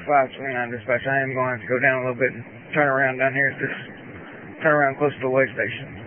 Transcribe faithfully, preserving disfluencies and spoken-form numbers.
five twenty-nine dispatch. I am going to have to go down a little bit and turn around down here at this, turn around close to the way station.